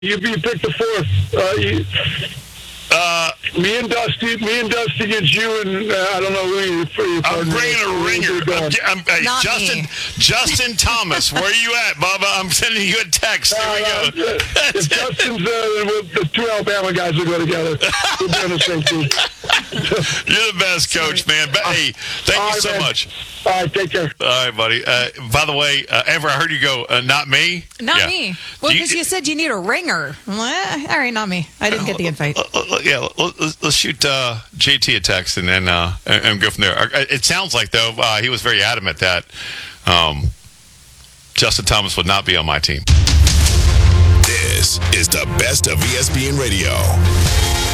You picked the fourth. Me and Dusty against you, and I don't know who you're I'm bringing a ringer. Hey, Not Justin Thomas, where are you at, Bubba? I'm sending you a text. Here we go. If Justin's the two Alabama guys will go together. We'll be on the same team. You're the best coach, man. But, hey, thank you so much. All right, take care. All right, buddy. By the way, Amber, I heard you go, not me? Not me. Well, because you said you need a ringer. Well, all right, not me. I didn't get the invite. Let's shoot JT a text and then and go from there. It sounds like, though, he was very adamant that Justin Thomas would not be on my team. This is the best of ESPN Radio.